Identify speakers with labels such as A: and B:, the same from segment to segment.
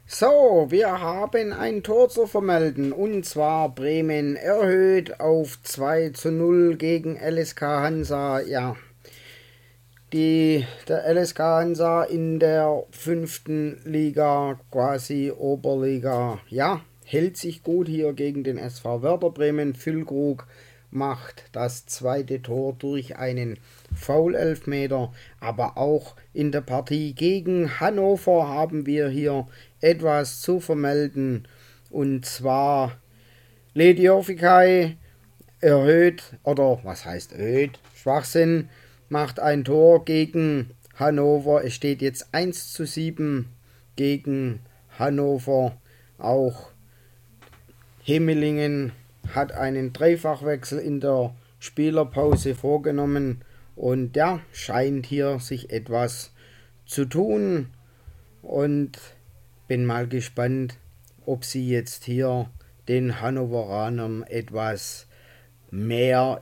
A: So, wir haben ein Tor zu vermelden, und zwar Bremen erhöht auf 2:0 gegen LSK Hansa. Ja, der LSK Hansa in der fünften Liga, quasi Oberliga, ja, hält sich gut hier gegen den SV Werder Bremen. Füllkrug macht das zweite Tor durch einen Foul-Elfmeter, aber auch in der Partie gegen Hannover haben wir hier etwas zu vermelden, und zwar Ledi Ofikai erhöht, oder was heißt erhöht? Schwachsinn, macht ein Tor gegen Hannover. Es steht jetzt 1:7 gegen Hannover. Auch Hemmelingen hat einen Dreifachwechsel in der Spielerpause vorgenommen, und ja, scheint hier sich etwas zu tun, und bin mal gespannt, ob sie jetzt hier den Hannoveranern etwas mehr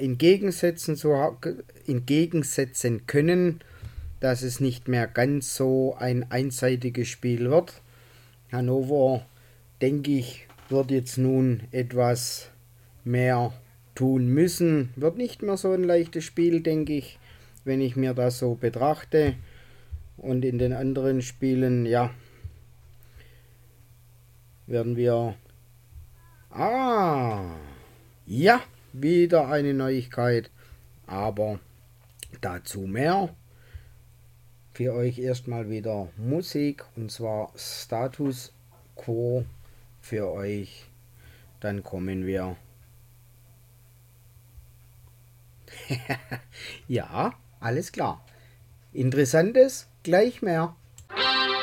A: entgegensetzen können, dass es nicht mehr ganz so ein einseitiges Spiel wird. Hannover, denke ich, wird jetzt nun etwas mehr tun müssen. Wird nicht mehr so ein leichtes Spiel, denke ich, wenn ich mir das so betrachte. Und in den anderen Spielen, ja, werden wir... Ja, wieder eine Neuigkeit, aber dazu mehr. Für euch erstmal wieder Musik, und zwar Status Quo für euch. Dann kommen wir. Ja, alles klar. Interessantes, gleich mehr.